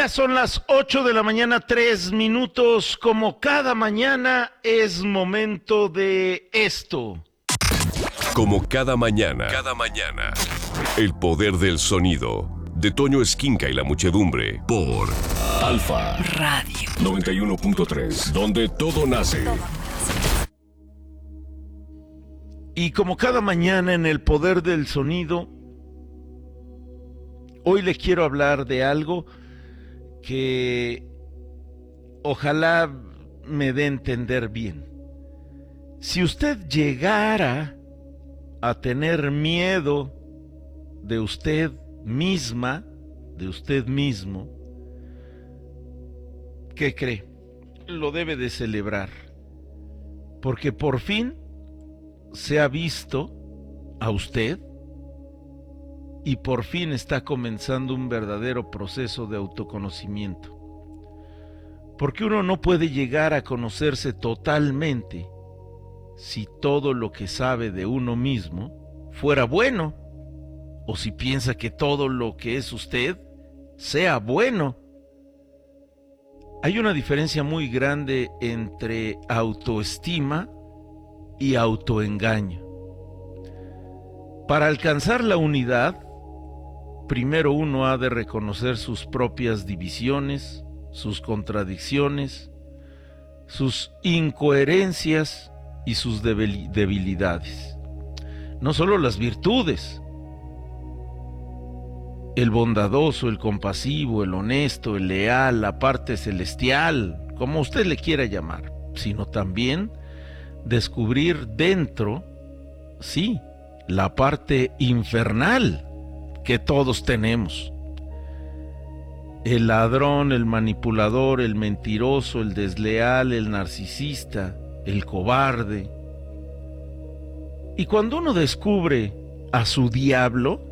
Ya son las 8 de la mañana, 3 minutos. Como cada mañana es momento de esto. Como cada mañana, el poder del sonido, de Toño Esquinca y la muchedumbre, por Alfa Radio 91.3, donde todo nace. Y como cada mañana en el poder del sonido, hoy le quiero hablar de algo que ojalá me dé a entender bien. Si usted llegara a tener miedo de usted misma, de usted mismo, ¿qué cree? Lo debe de celebrar, porque por fin se ha visto a usted y por fin está comenzando un verdadero proceso de autoconocimiento. Porque uno no puede llegar a conocerse totalmente si todo lo que sabe de uno mismo fuera bueno, o si piensa que todo lo que es usted sea bueno. Hay una diferencia muy grande entre autoestima y autoengaño. Para alcanzar la unidad, primero uno ha de reconocer sus propias divisiones, sus contradicciones, sus incoherencias y sus debilidades. No solo las virtudes, el bondadoso, el compasivo, el honesto, el leal, la parte celestial, como usted le quiera llamar, sino también descubrir dentro, sí, la parte infernal que todos tenemos. El ladrón, el manipulador, el mentiroso, el desleal, el narcisista, el cobarde. Y cuando uno descubre a su diablo,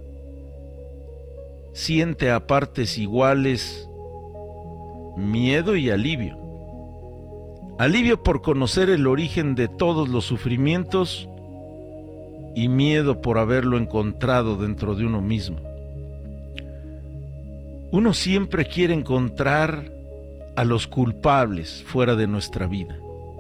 siente a partes iguales miedo y alivio. Alivio por conocer el origen de todos los sufrimientos y miedo por haberlo encontrado dentro de uno mismo. Uno siempre quiere encontrar a los culpables fuera de nuestra vida.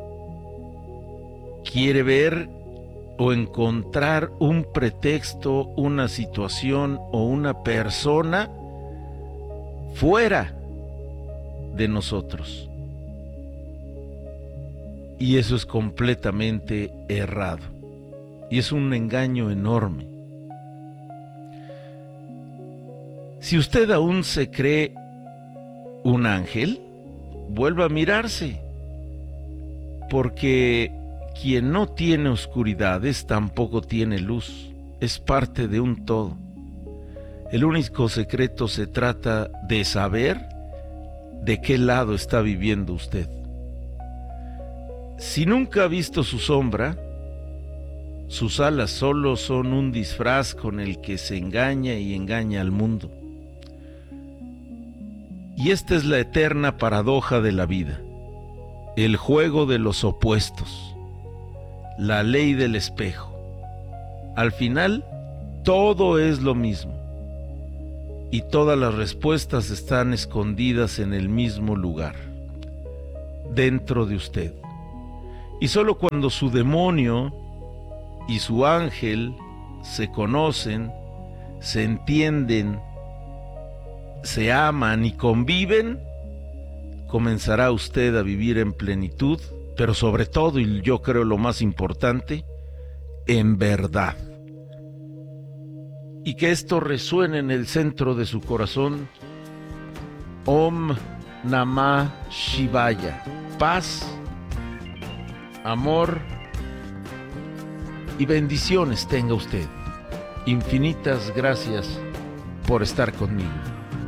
Quiere ver o encontrar un pretexto, una situación o una persona fuera de nosotros. Y eso es completamente errado. Y es un engaño enorme. Si usted aún se cree un ángel, vuelva a mirarse. Porque quien no tiene oscuridades tampoco tiene luz. Es parte de un todo. El único secreto se trata de saber de qué lado está viviendo usted. Si nunca ha visto su sombra, sus alas solo son un disfraz con el que se engaña y engaña al mundo. Y esta es la eterna paradoja de la vida, el juego de los opuestos, la ley del espejo. Al final, todo es lo mismo, y todas las respuestas están escondidas en el mismo lugar, dentro de usted. Y solo cuando su demonio y su ángel se conocen, se entienden, se aman y conviven, comenzará usted a vivir en plenitud, pero sobre todo, y yo creo lo más importante, en verdad. Y que esto resuene en el centro de su corazón. Om Namah Shivaya. Paz, amor y bendiciones tenga usted. Infinitas gracias por estar conmigo.